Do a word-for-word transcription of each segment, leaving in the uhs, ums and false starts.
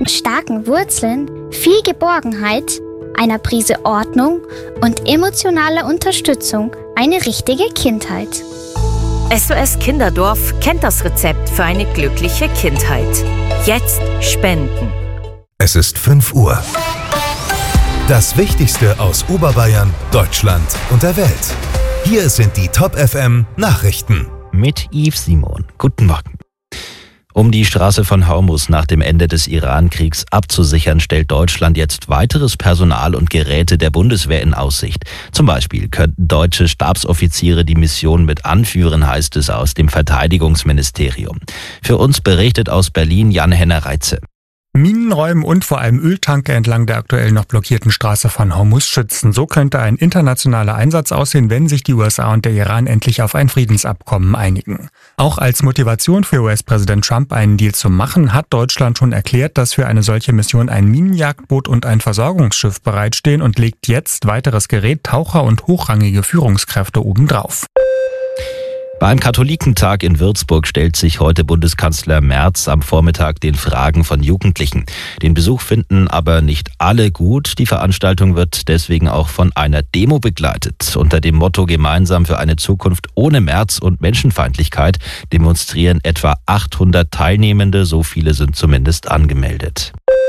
mit starken Wurzeln, viel Geborgenheit, einer Prise Ordnung und emotionaler Unterstützung eine richtige Kindheit. S O S Kinderdorf kennt das Rezept für eine glückliche Kindheit. Jetzt spenden. Es ist fünf Uhr. Das Wichtigste aus Oberbayern, Deutschland und der Welt. Hier sind die Top F M Nachrichten. Mit Yves Simon. Guten Morgen. Um die Straße von Hormuz nach dem Ende des Iran-Kriegs abzusichern, stellt Deutschland jetzt weiteres Personal und Geräte der Bundeswehr in Aussicht. Zum Beispiel könnten deutsche Stabsoffiziere die Mission mit anführen, heißt es aus dem Verteidigungsministerium. Für uns berichtet aus Berlin Jan-Henner Reitze. Minenräumen und vor allem Öltanker entlang der aktuell noch blockierten Straße von Hormuz schützen. So könnte ein internationaler Einsatz aussehen, wenn sich die U S A und der Iran endlich auf ein Friedensabkommen einigen. Auch als Motivation für U S-Präsident Trump, einen Deal zu machen, hat Deutschland schon erklärt, dass für eine solche Mission ein Minenjagdboot und ein Versorgungsschiff bereitstehen und legt jetzt weiteres Gerät, Taucher und hochrangige Führungskräfte obendrauf. Beim Katholikentag in Würzburg stellt sich heute Bundeskanzler Merz am Vormittag den Fragen von Jugendlichen. Den Besuch finden aber nicht alle gut. Die Veranstaltung wird deswegen auch von einer Demo begleitet. Unter dem Motto Gemeinsam für eine Zukunft ohne Merz und Menschenfeindlichkeit demonstrieren etwa achthundert Teilnehmende. So viele sind zumindest angemeldet.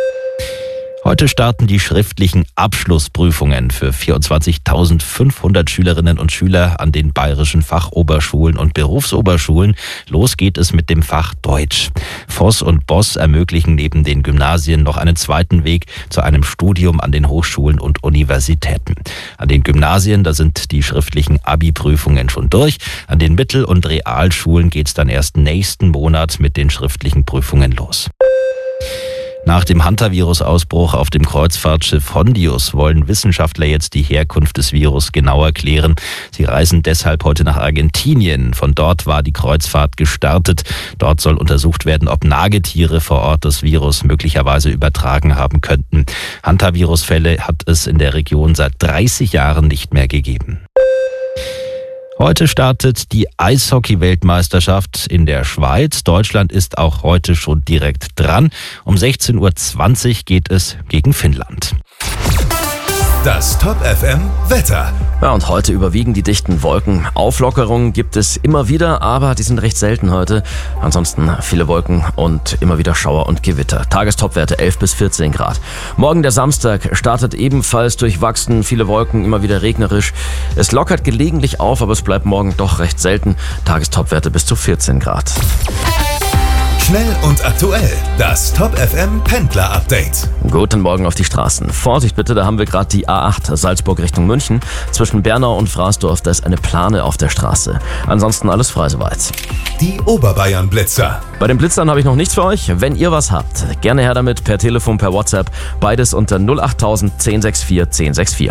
Heute starten die schriftlichen Abschlussprüfungen für vierundzwanzigtausendfünfhundert Schülerinnen und Schüler an den bayerischen Fachoberschulen und Berufsoberschulen. Los geht es mit dem Fach Deutsch. Voss und Boss ermöglichen neben den Gymnasien noch einen zweiten Weg zu einem Studium an den Hochschulen und Universitäten. An den Gymnasien, da sind die schriftlichen Abi-Prüfungen schon durch. An den Mittel- und Realschulen geht es dann erst nächsten Monat mit den schriftlichen Prüfungen los. Nach dem Hantavirus-Ausbruch auf dem Kreuzfahrtschiff Hondius wollen Wissenschaftler jetzt die Herkunft des Virus genauer klären. Sie reisen deshalb heute nach Argentinien. Von dort war die Kreuzfahrt gestartet. Dort soll untersucht werden, ob Nagetiere vor Ort das Virus möglicherweise übertragen haben könnten. Hantavirus-Fälle hat es in der Region seit dreißig Jahren nicht mehr gegeben. Heute startet die Eishockey-Weltmeisterschaft in der Schweiz. Deutschland ist auch heute schon direkt dran. Um sechzehn Uhr zwanzig geht es gegen Finnland. Das Top F M Wetter. Ja, und heute überwiegen die dichten Wolken. Auflockerungen gibt es immer wieder, aber die sind recht selten heute. Ansonsten viele Wolken und immer wieder Schauer und Gewitter. Tagestopwerte elf bis vierzehn Grad. Morgen der Samstag startet ebenfalls durchwachsen, viele Wolken, immer wieder regnerisch. Es lockert gelegentlich auf, aber es bleibt morgen doch recht selten. Tagestopwerte bis zu vierzehn Grad. Schnell und aktuell, das Top F M Pendler Update. Guten Morgen auf die Straßen. Vorsicht bitte, da haben wir gerade die A acht Salzburg Richtung München. Zwischen Bernau und Fraßdorf, da ist eine Plane auf der Straße. Ansonsten alles frei soweit. Die Oberbayern Blitzer. Bei den Blitzern habe ich noch nichts für euch. Wenn ihr was habt, gerne her damit per Telefon, per WhatsApp. Beides unter null achttausend zehn sechs vier zehn sechs vier.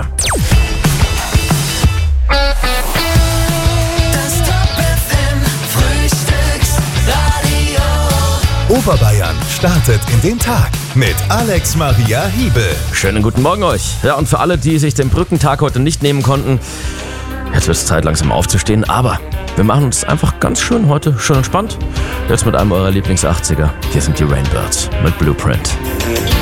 Oberbayern startet in den Tag mit Alex Maria Hiebel. Schönen guten Morgen euch. Ja, und für alle, die sich den Brückentag heute nicht nehmen konnten, jetzt wird es Zeit, langsam aufzustehen. Aber wir machen uns einfach ganz schön heute, schön entspannt. Jetzt mit einem eurer Lieblings-achtziger. Hier sind die Rainbirds mit Blueprint.